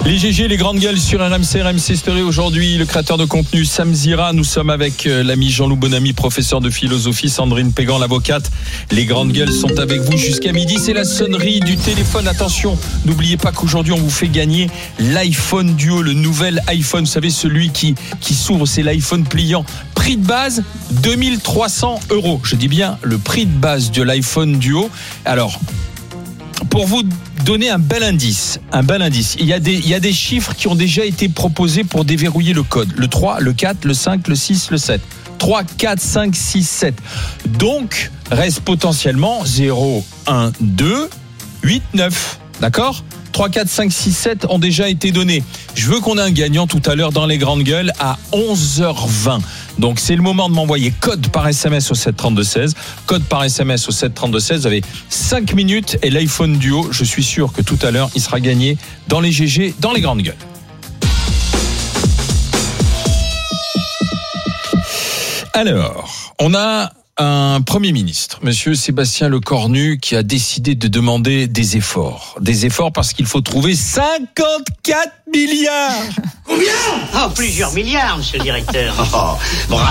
Les GG, les grandes gueules sur RMC Story. Aujourd'hui, le créateur de contenu Sam Zira. Nous sommes avec l'ami Jean-Loup Bonamy, professeur de philosophie, Sandrine Pégan, l'avocate. Les grandes gueules sont avec vous jusqu'à midi. C'est la sonnerie du téléphone. Attention, n'oubliez pas qu'aujourd'hui, on vous fait gagner l'iPhone Duo, le nouvel iPhone. Vous savez, celui qui s'ouvre, c'est l'iPhone pliant. Prix de base, 2300 €. Je dis bien le prix de base de l'iPhone Duo. Alors, pour vous donner un bel indice, il y a des chiffres qui ont déjà été proposés pour déverrouiller le code. Le 3, le 4, le 5, le 6, le 7. 3, 4, 5, 6, 7. Donc, reste potentiellement 0, 1, 2, 8, 9. D'accord ? 3, 4, 5, 6, 7 ont déjà été donnés. Je veux qu'on ait un gagnant tout à l'heure dans les grandes gueules à 11h20. Donc c'est le moment de m'envoyer code par SMS au 732-16. Code par SMS au 732-16. Vous avez 5 minutes et l'iPhone Duo, je suis sûr que tout à l'heure, il sera gagné dans les GG, dans les grandes gueules. Alors, on a un Premier ministre, Monsieur Sébastien Lecornu, qui a décidé de demander des efforts. Des efforts parce qu'il faut trouver 54 milliards. Combien ? Plusieurs milliards, monsieur le directeur.